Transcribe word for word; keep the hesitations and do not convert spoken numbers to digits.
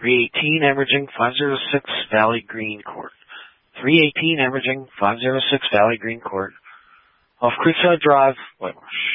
three eighteen Emerging, five oh six Valley Green Court. three eighteen Emerging, five oh six Valley Green Court. Off Creekside Drive, Whitemarsh.